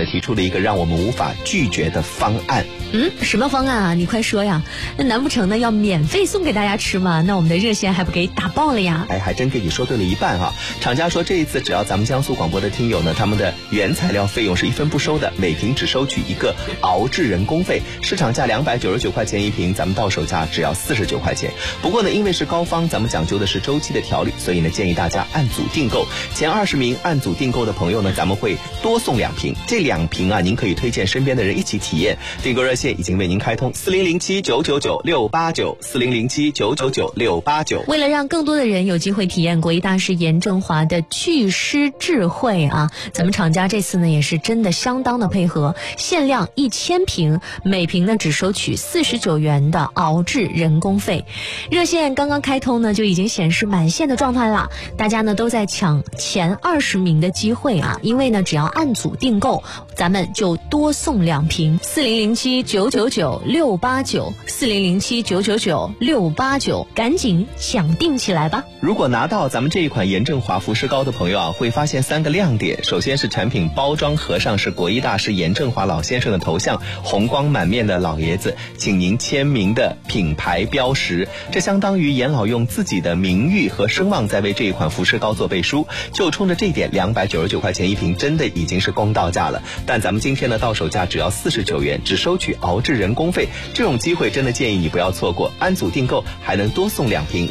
的提出了一个让我们无法拒绝的方案。 什么方案啊？你快说呀！那难不成呢要免费送给大家吃吗？那我们的热线还不给打爆了呀？ 还真给你说对了一半哈。厂家说这一次只要咱们江苏广播的听友呢，他们的原材料费用是1分不收的，每瓶只收取一个熬制人工费，市场价299块钱一瓶，咱们到手价只要49块钱。不过呢，因为是高方，咱们讲究的是周期的调理，所以呢建议大家按组订购。前20名按组订购的朋友呢，咱们会多送2瓶，这2瓶啊，您可以推荐身边的人一起体验。订购热线已经为您开通，4007-999-689，4007-999-689。 为了让更多的人有机会体验国医大师严正华的祛湿智慧啊，咱们厂家这次呢也是真的相当的配合，限量1000瓶，每瓶呢只收取49元的熬制人工费。热线刚刚开通呢，就已经显示满线的状态了，大家呢都在抢前20名的机会啊，因为呢只要按组订购，咱们就多送2瓶，4007-999-689，4007-999-689，赶紧抢订起来吧。 如果拿到咱们这一款严正华服饰膏的朋友啊，会发现3个亮点。首先是产品包装盒上是国医大师严正华老先生的头像，红光满面的老爷子，请您签名的品牌标识，这相当于严老用自己的名誉和声望在为这一款服饰膏做背书。就冲着这一点，299块钱一瓶真的已经是公道价了。但咱们今天的到手价只要49元，只收取熬制人工费，这种机会真的建议你不要错过。按组订购还能多送2瓶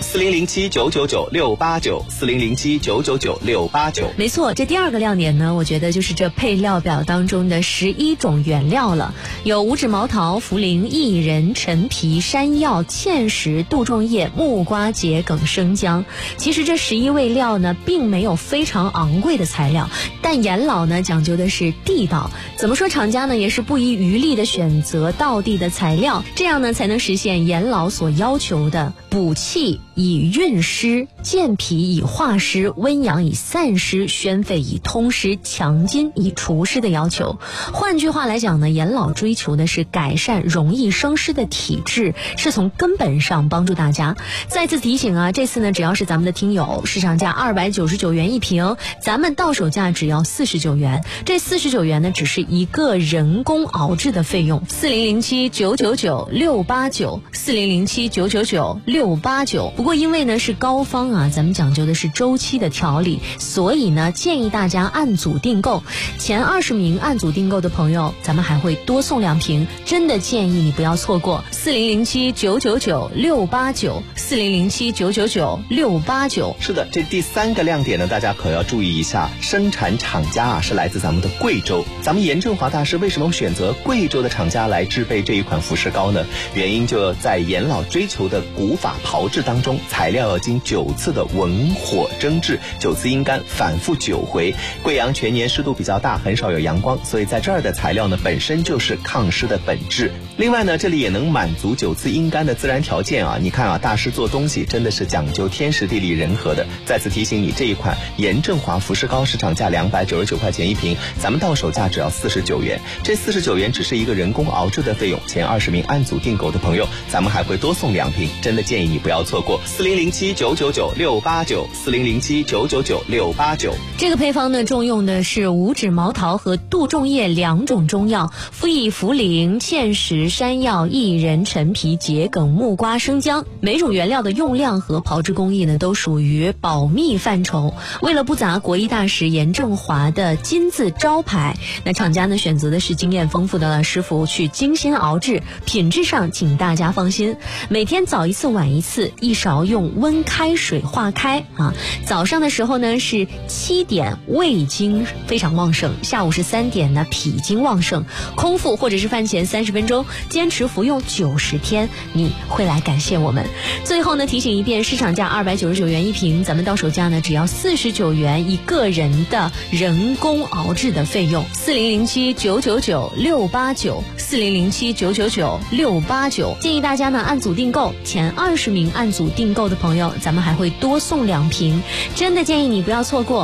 ，4007-999-689，4007-999-689。 没错，这第2个亮点呢，我觉得就是这配料表当中的11种原料了，有五指毛桃、茯苓、薏仁、陈皮、山药、芡实、杜仲叶、木瓜、桔梗、生姜。其实这11味料呢，并没有非常昂贵的材料，但严老呢讲究的是地道。怎么说，厂家呢也是不遗余力的选择道地的材料，这样呢才能实现严老所要求的补气以润湿，健脾以化湿，温阳以散湿，宣肺以通湿，强筋以除湿的要求。换句话来讲呢，严老追求的是改善容易生湿的体质，是从根本上帮助大家。再次提醒啊，这次呢只要是咱们的听友，市场价299元一瓶，咱们到手价只要49元，这49元呢只是一个人工熬制的费用。4007-999-689，4007-999-689。不过因为呢是高方啊，咱们讲究的是周期的调理，所以呢建议大家按组订购，前20名按组订购的朋友，咱们还会多送2瓶，真的建议你不要错过。4007-999-689，4007-999-689。 是的，这第3个亮点呢，大家可要注意一下，生产厂家啊是来自咱们的贵州。咱们严正华大师为什么选择贵州的厂家来制备这一款服饰膏呢？原因就在严老追求的古法炮制当中，材料要经9次的文火蒸制，9次阴干，反复9回。贵阳全年湿度比较大，很少有阳光，所以在这儿的材料呢本身就是抗湿的本质。另外呢，这里也能满足9次阴干的自然条件啊。你看啊，大师做东西真的是讲究天时地利人和的。再次提醒你，这一款严正华服饰膏市场价299块钱一瓶，咱们到手价只要49元，这49元只是一个人工熬制的费用。前20名按组订购的朋友，咱们还会多送2瓶，真的建议你不要错过。4007-999-689，4007-999-689。 这个配方呢，重用的是五指毛桃和杜仲叶2种中药，辅以茯苓、芡实、山药、薏仁、陈皮、桔梗、木瓜、生姜。每种原料的用量和炮制工艺呢，都属于保密范畴。为了不砸国医大师严正华的金字招牌，那厂家呢选择的是经验丰富的师傅去精心熬制，品质上请大家放心。每天早一次晚一次，一勺用温开水化开啊。早上的时候呢是7点胃经非常旺盛，下午是3点呢脾经旺盛。空腹或者是饭前30分钟，坚持服用90天，你会来感谢我们。最后呢提醒一遍，市场价299元一瓶，咱们到手价呢只要49元一个人的人工熬制的费用。4007-999-689，4007-999-689。建议大家呢按组订购，前20名按组订购的朋友，咱们还会多送2瓶，真的建议你不要错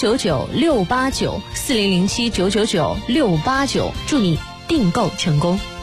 过。4007-999-689，4007-999-689，祝你订购成功。